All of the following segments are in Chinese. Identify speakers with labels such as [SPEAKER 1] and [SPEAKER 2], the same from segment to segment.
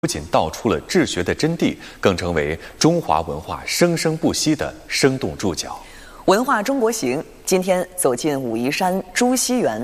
[SPEAKER 1] 不仅道出了治学的真谛，更成为中华文化生生不息的生动注脚。
[SPEAKER 2] 文化中国行今天走进武夷山朱熹园。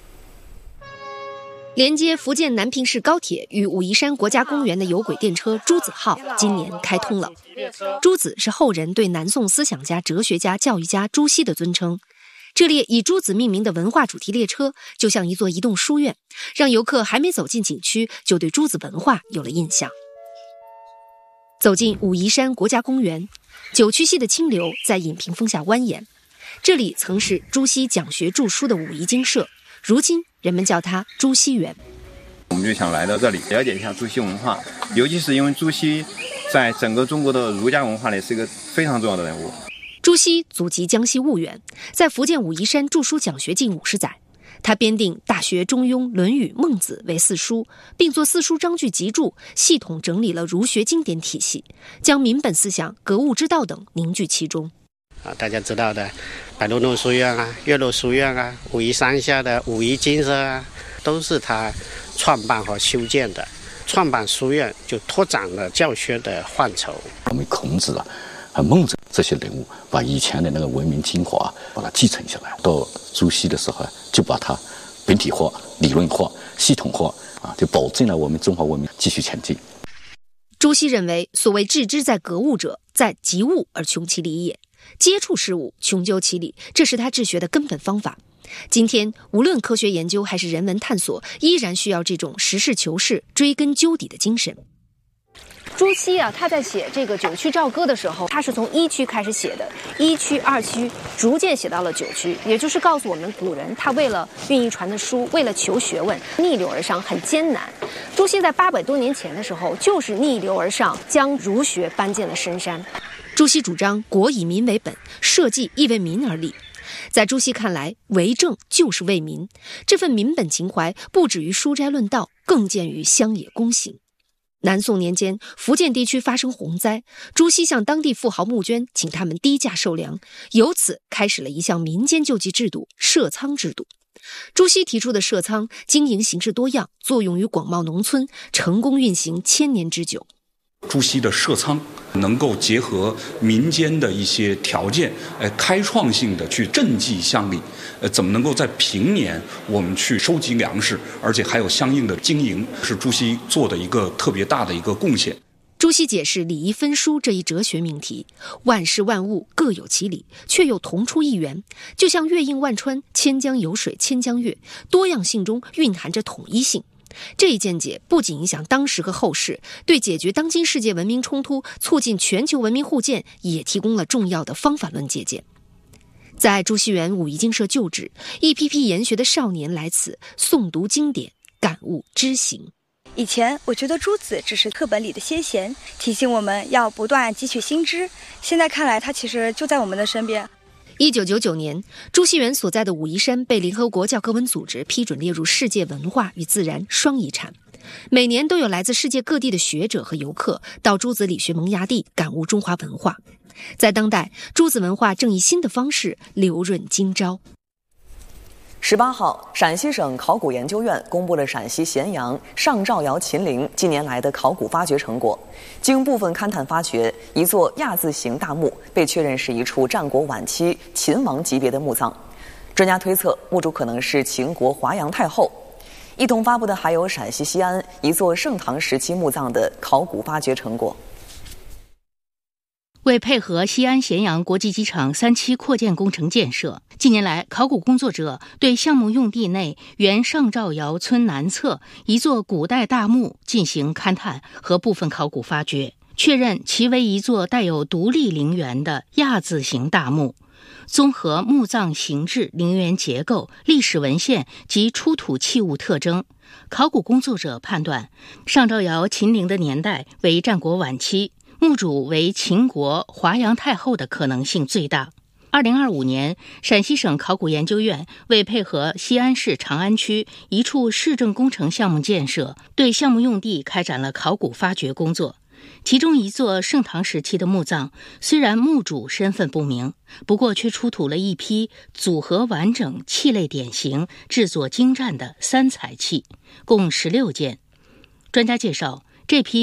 [SPEAKER 3] 连接福建南平市高铁与武夷山国家公园的有轨电车朱子号今年开通了。朱子是后人对南宋思想家、哲学家、教育家朱熹的尊称。这列以朱子命名的文化主题列车就像一座移动书院，让游客还没走进景区就对朱子文化有了印象。走进武夷山国家公园，九曲溪的清流在引屏风下蜿蜒。这里曾是朱熹讲学著书的武夷精舍，如今人们叫它朱熹园。
[SPEAKER 4] 我们就想来到这里了解一下朱熹文化，尤其是因为朱熹在整个中国的儒家文化里是一个非常重要的人物。
[SPEAKER 3] 朱熹祖籍江西婺源，在福建武夷山著书讲学近50载。他编定《大学》《中庸》《论语》《孟子》为四书，并作四书章句集注，系统整理了儒学经典体系，将民本思想、格物之道等凝聚其中。
[SPEAKER 5] 大家知道的白鹿洞书院啊、岳麓书院啊、武夷山下的武夷精舍啊，都是他创办和修建的。创办书院就拓展了教学的范畴。
[SPEAKER 6] 我们孔子和孟子这些人物把以前的那个文明精华把它继承下来，到朱熹的时候就把它本体化、理论化、系统化，就保证了我们中华文明继续前进。
[SPEAKER 3] 朱熹认为，所谓致知在格物者，在及物而穷其理也。接触事物，穷究其理，这是他治学的根本方法。今天，无论科学研究还是人文探索，依然需要这种实事求是、追根究底的精神。朱熹他在写这个《九曲棹歌》的时候，他是从1曲开始写的，1曲、2曲，逐渐写到了9曲，也就是告诉我们，古人他为了运一传的书，为了求学问，逆流而上，很艰难。朱熹在800多年前的时候，就是逆流而上，将儒学搬进了深山。朱熹主张国以民为本，社稷亦为民而立。在朱熹看来，为政就是为民，这份民本情怀不止于书斋论道，更见于乡野公行。南宋年间，福建地区发生洪灾，朱熹向当地富豪募捐，请他们低价售粮，由此开始了一项民间救济制度——社仓制度。朱熹提出的社仓经营形式多样，作用于广袤农村，成功运行1000年之久。
[SPEAKER 7] 朱熹的社仓能够结合民间的一些条件，开创性的去赈济乡里，怎么能够在平年我们去收集粮食，而且还有相应的经营，是朱熹做的一个特别大的一个贡献。
[SPEAKER 3] 朱熹解释礼义分殊这一哲学命题，万事万物各有其理，却又同出一源，就像月映万川，千江有水千江月，多样性中蕴含着统一性。这一见解不仅影响当时和后世，对解决当今世界文明冲突、促进全球文明互鉴也提供了重要的方法论借鉴。在朱熹园武夷精舍旧址，一批批研学的少年来此诵读经典，感悟知行。
[SPEAKER 8] 以前我觉得朱子只是课本里的先贤，提醒我们要不断汲取新知，现在看来他其实就在我们的身边。
[SPEAKER 3] 1999年，朱熹园所在的武夷山被联合国教科文组织批准列入世界文化与自然双遗产。每年都有来自世界各地的学者和游客到朱子理学萌芽地感悟中华文化。在当代，朱子文化正以新的方式流润今朝。
[SPEAKER 2] 18号，陕西省考古研究院公布了陕西咸阳上兆窑秦陵近年来的考古发掘成果。经部分勘探发掘，一座亚字形大墓被确认是一处战国晚期秦王级别的墓葬。专家推测，墓主可能是秦国华阳太后。一同发布的还有陕西西安一座盛唐时期墓葬的考古发掘成果。
[SPEAKER 9] 为配合西安咸阳国际机场3期扩建工程建设，近年来，考古工作者对项目用地内原上兆窑村南侧一座古代大墓进行勘探和部分考古发掘，确认其为一座带有独立陵园的亚字形大墓。综合墓葬形制、陵园结构、历史文献及出土器物特征，考古工作者判断，上兆窑秦陵的年代为战国晚期，墓主为秦国华阳太后的可能性最大。2025年，陕西省考古研究院为配合西安市长安区一处市政工程项目建设，对项目用地开展了考古发掘工作。其中一座盛唐时期的墓葬，虽然墓主身份不明，不过却出土了一批组合完整、器类典型、制作精湛的3彩器，共16件。专家介绍，这批